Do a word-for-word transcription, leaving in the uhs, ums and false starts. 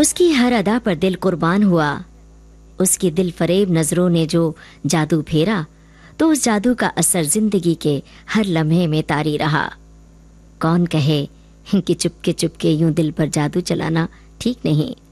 उसकी हर अदा पर दिल कुर्बान हुआ। उसकी दिल फरेब नजरों ने जो जादू फेरा, तो उस जादू का असर जिंदगी के हर लम्हे में तारी रहा। कौन कहे कि चुपके चुपके यूं दिल पर जादू चलाना ठीक नहीं।